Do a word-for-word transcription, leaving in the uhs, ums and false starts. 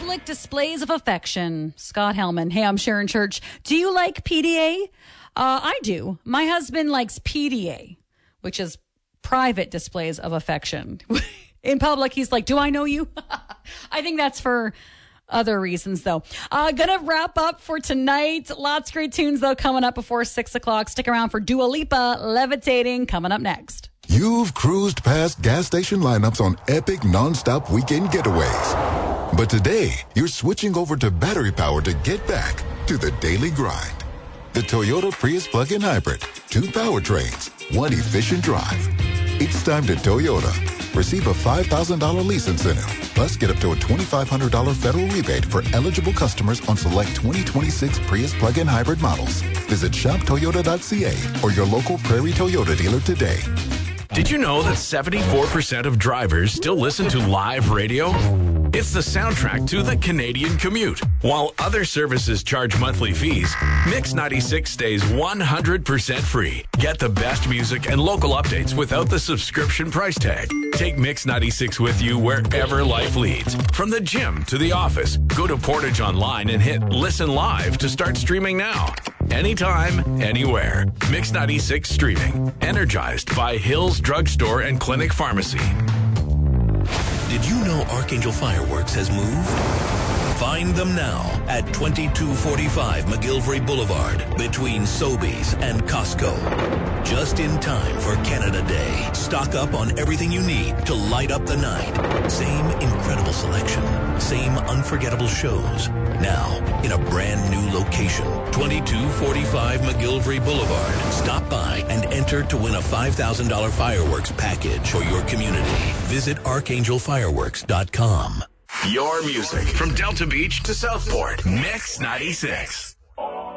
public displays of affection. Scott Hellman. Hey, I'm Sharon Church. Do you like P D A? Uh, I do. My husband likes P D A, which is private displays of affection. In public, he's like, do I know you? I think that's for other reasons, though. Uh, gonna wrap up for tonight. Lots of great tunes, though, coming up before six o'clock. Stick around for Dua Lipa, Levitating, coming up next. You've cruised past gas station lineups on epic nonstop weekend getaways. But today, you're switching over to battery power to get back to the daily grind. The Toyota Prius plug-in hybrid. Two powertrains, one efficient drive. It's time to Toyota. Receive a five thousand dollars lease incentive. Plus, get up to a twenty-five hundred dollars federal rebate for eligible customers on select twenty twenty-six Prius plug-in hybrid models. Visit shop toyota dot c a or your local Prairie Toyota dealer today. Did you know that seventy-four percent of drivers still listen to live radio? It's the soundtrack to the Canadian commute. While other services charge monthly fees, Mix ninety-six stays one hundred percent free. Get the best music and local updates without the subscription price tag. Take Mix ninety-six with you wherever life leads. From the gym to the office, go to Portage Online and hit Listen Live to start streaming now. Anytime, anywhere. Mix ninety-six streaming. Energized by Hills Drugstore and Clinic Pharmacy. Did you know Archangel Fireworks has moved? Find them now at twenty-two forty-five McGillivray Boulevard between Sobeys and Costco. Just in time for Canada Day. Stock up on everything you need to light up the night. Same incredible selection. Same unforgettable shows. Now in a brand new location. twenty-two forty-five McGillivray Boulevard. Stop by and enter to win a five thousand dollars fireworks package for your community. Visit archangel fireworks dot com. Your music from Delta Beach to Southport. Mix ninety-six.